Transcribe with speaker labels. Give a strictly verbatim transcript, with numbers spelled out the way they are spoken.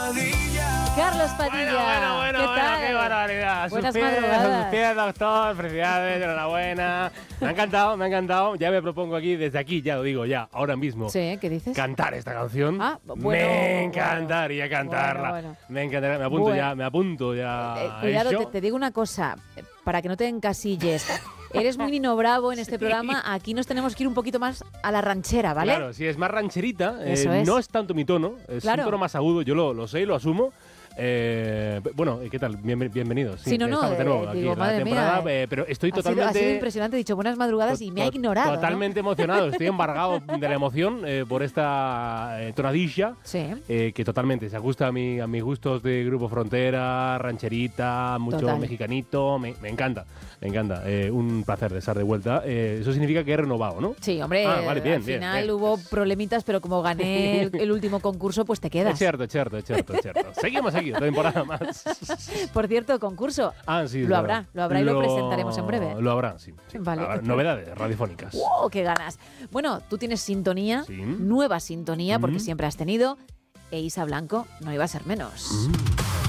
Speaker 1: Carlos Padilla.
Speaker 2: Bueno, bueno,
Speaker 1: ¿Qué
Speaker 2: bueno,
Speaker 1: tal?
Speaker 2: qué barbaridad.
Speaker 1: Buenas
Speaker 2: sus pies,
Speaker 1: madrugadas.
Speaker 2: sus pies, doctor. Felicidades, enhorabuena. Me ha encantado, me ha encantado. Ya me propongo aquí, desde aquí, ya lo digo, ya, ahora mismo.
Speaker 1: Sí, ¿qué dices?
Speaker 2: Cantar esta canción.
Speaker 1: Ah, bueno,
Speaker 2: me encantaría cantarla.
Speaker 1: bueno, bueno.
Speaker 2: Me encantaría. Me apunto
Speaker 1: Bueno.
Speaker 2: ya, me apunto ya.
Speaker 1: Eh,
Speaker 2: a
Speaker 1: cuidado,
Speaker 2: ello.
Speaker 1: te, te digo una cosa, eh, para que no te encasilles. Eres muy Nino Bravo en este programa. Aquí nos tenemos que ir un poquito más a la ranchera, ¿vale?
Speaker 2: Claro, sí, es más rancherita. eh,
Speaker 1: Eso es.
Speaker 2: No es tanto mi tono, es
Speaker 1: Claro.
Speaker 2: un tono más agudo. Yo lo, lo sé y lo asumo. Eh, bueno, ¿qué tal? Bien- bienvenidos.
Speaker 1: Sí, no, no,
Speaker 2: estamos de nuevo
Speaker 1: eh,
Speaker 2: aquí
Speaker 1: digo,
Speaker 2: en la
Speaker 1: madre
Speaker 2: temporada,
Speaker 1: mía,
Speaker 2: eh, pero estoy
Speaker 1: Ha sido,
Speaker 2: totalmente...
Speaker 1: ha sido impresionante, he dicho buenas madrugadas y me ha
Speaker 2: To-
Speaker 1: ignorado. ¿no?
Speaker 2: Totalmente emocionado, estoy embargado de la emoción eh, por esta eh, tonadilla
Speaker 1: Sí.
Speaker 2: eh, que totalmente se ajusta a, mi, a mis gustos de Grupo Frontera, rancherita, mucho
Speaker 1: Total.
Speaker 2: mexicanito, me, me encanta, me encanta. Eh, un placer de estar de vuelta. Eh, eso significa que he renovado, ¿no?
Speaker 1: Sí, hombre,
Speaker 2: Ah, vale, bien,
Speaker 1: al
Speaker 2: bien,
Speaker 1: final
Speaker 2: bien.
Speaker 1: hubo problemitas, pero como gané el, el último concurso, pues te quedas.
Speaker 2: Es cierto, es cierto, es cierto, es cierto. Seguimos aquí, otra temporada más.
Speaker 1: Por cierto, concurso.
Speaker 2: Ah, sí,
Speaker 1: Lo habrá, lo habrá y lo presentaremos en breve.
Speaker 2: Lo habrá, sí. sí.
Speaker 1: Vale.
Speaker 2: Habrá novedades radiofónicas.
Speaker 1: ¡Wow! ¡Qué ganas! Bueno, tú tienes sintonía,
Speaker 2: Sí.
Speaker 1: nueva sintonía, porque
Speaker 2: Mm.
Speaker 1: siempre has tenido, e Isa Blanco no iba a ser menos.
Speaker 2: Mm.